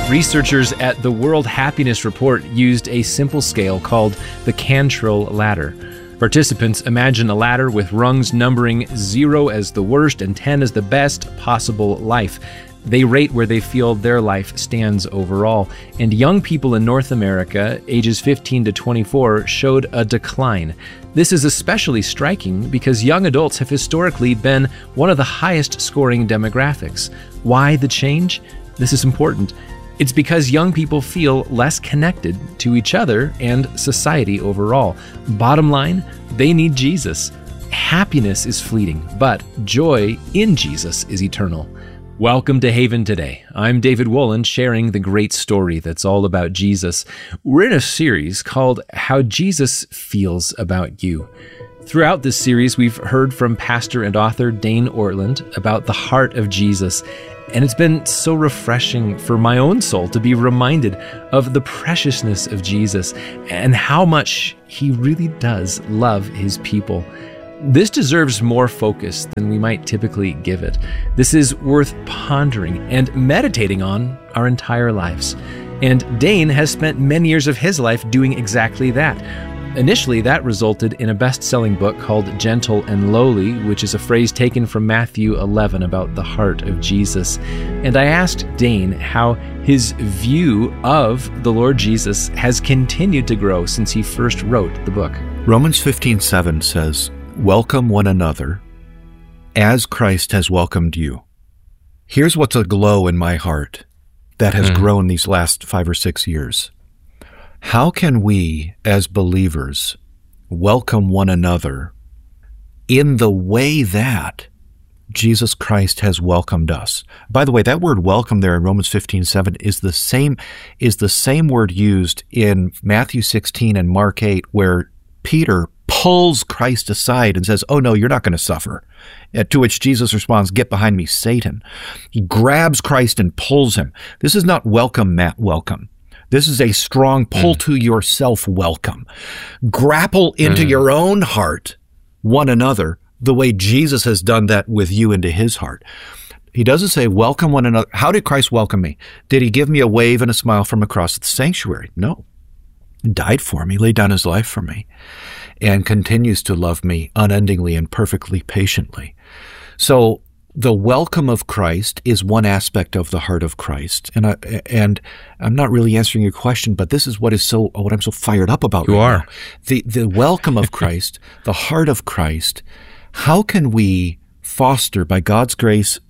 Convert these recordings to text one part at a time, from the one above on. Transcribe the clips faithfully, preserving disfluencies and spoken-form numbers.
Researchers at the World Happiness Report used a simple scale called the Cantril ladder. Participants imagine a ladder with rungs numbering zero as the worst and ten as the best possible life. They rate where they feel their life stands overall. And young people in North America, ages fifteen to twenty-four, showed a decline. This is especially striking because young adults have historically been one of the highest scoring demographics. Why the change? This is important. It's because young people feel less connected to each other and society overall. Bottom line, they need Jesus. Happiness is fleeting, but joy in Jesus is eternal. Welcome to Haven Today. I'm David Wolin, sharing the great story that's all about Jesus. We're in a series called How Jesus Feels About You. Throughout this series, we've heard from pastor and author Dane Ortlund about the heart of Jesus. And it's been so refreshing for my own soul to be reminded of the preciousness of Jesus and how much he really does love his people. This deserves more focus than we might typically give it. This is worth pondering and meditating on our entire lives. And Dane has spent many years of his life doing exactly that. Initially, that resulted in a best-selling book called Gentle and Lowly, which is a phrase taken from Matthew eleven about the heart of Jesus. And I asked Dane how his view of the Lord Jesus has continued to grow since he first wrote the book. Romans fifteen seven says, "Welcome one another as Christ has welcomed you." Here's what's aglow in my heart that has mm. grown these last five or six years. How can we, as believers, welcome one another in the way that Jesus Christ has welcomed us? By the way, that word welcome there in Romans fifteen seven is the same is the same word used in Matthew sixteen and Mark eight, where Peter pulls Christ aside and says, "Oh no, you're not going to suffer." To which Jesus responds, "Get behind me, Satan." He grabs Christ and pulls him. This is not welcome, Matt, welcome. This is a strong pull mm. to yourself welcome. Grapple into mm. your own heart, one another, the way Jesus has done that with you into his heart. He doesn't say, welcome one another. How did Christ welcome me? Did he give me a wave and a smile from across the sanctuary? No. He died for me, laid down his life for me, and continues to love me unendingly and perfectly patiently. So the welcome of Christ is one aspect of the heart of Christ. And I, and I'm not really answering your question, but this is what is so what I'm so fired up about. You right are. Now. The the welcome of Christ, the heart of Christ. How can we foster, by God's grace,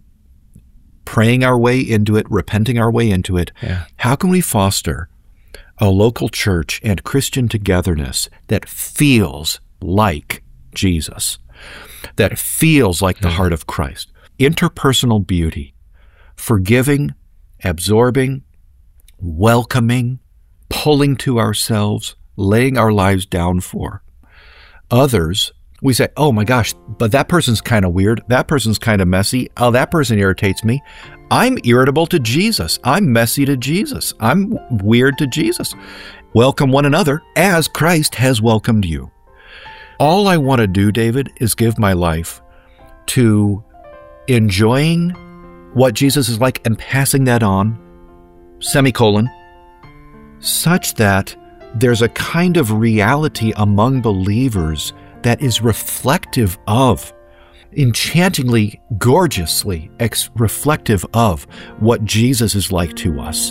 praying our way into it, repenting our way into it, yeah. how can we foster a local church and Christian togetherness that feels like Jesus? That feels like the heart of Christ. Interpersonal beauty, forgiving, absorbing, welcoming, pulling to ourselves, laying our lives down for. Others, we say, oh my gosh, but that person's kind of weird. That person's kind of messy. Oh, that person irritates me. I'm irritable to Jesus. I'm messy to Jesus. I'm weird to Jesus. Welcome one another as Christ has welcomed you. All I want to do, David, is give my life to enjoying what Jesus is like and passing that on, semicolon, such that there's a kind of reality among believers that is reflective of, enchantingly, gorgeously ex- reflective of what Jesus is like to us.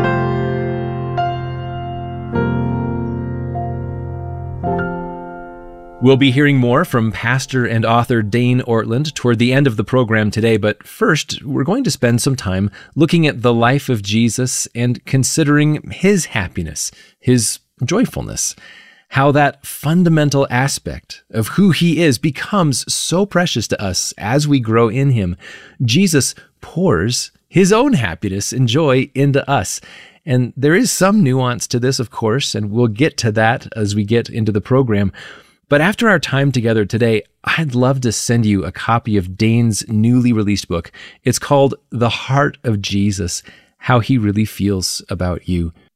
We'll be hearing more from pastor and author Dane Ortlund toward the end of the program today, but first, we're going to spend some time looking at the life of Jesus and considering his happiness, his joyfulness, how that fundamental aspect of who he is becomes so precious to us as we grow in him. Jesus pours his own happiness and joy into us. And there is some nuance to this, of course, and we'll get to that as we get into the program. But after our time together today, I'd love to send you a copy of Dane's newly released book. It's called The Heart of Jesus, How He Really Feels About You.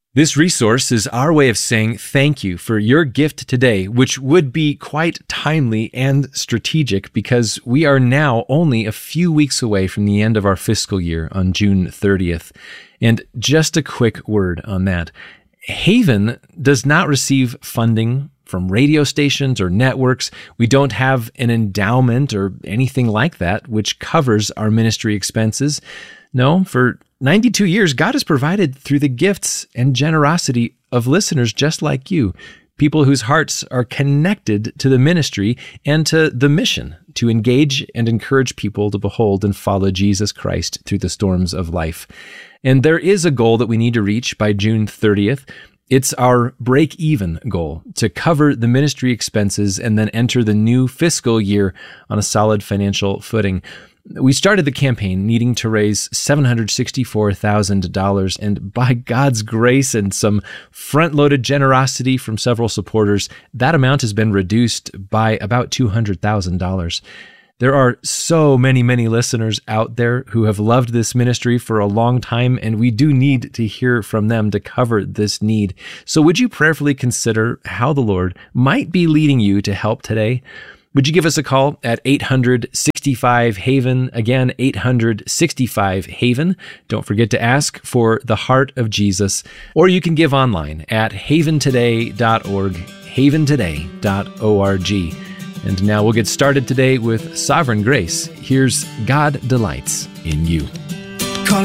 This resource is our way of saying thank you for your gift today, which would be quite timely and strategic because we are now only a few weeks away from the end of our fiscal year on June thirtieth. And just a quick word on that. Haven does not receive funding from radio stations or networks. We don't have an endowment or anything like that, which covers our ministry expenses. No, for ninety-two years, God has provided through the gifts and generosity of listeners just like you, people whose hearts are connected to the ministry and to the mission to engage and encourage people to behold and follow Jesus Christ through the storms of life. And there is a goal that we need to reach by June thirtieth. It's our break-even goal to cover the ministry expenses and then enter the new fiscal year on a solid financial footing. We started the campaign needing to raise seven hundred sixty-four thousand dollars, and by God's grace and some front-loaded generosity from several supporters, that amount has been reduced by about two hundred thousand dollars. There are so many, many listeners out there who have loved this ministry for a long time, and we do need to hear from them to cover this need. So would you prayerfully consider how the Lord might be leading you to help today? Would you give us a call at eight hundred sixty-five Haven? Again, eight hundred sixty-five Haven. Don't forget to ask for the heart of Jesus. Or you can give online at haven today dot org, haven today dot org. And now we'll get started today with Sovereign Grace. Here's God Delights in You.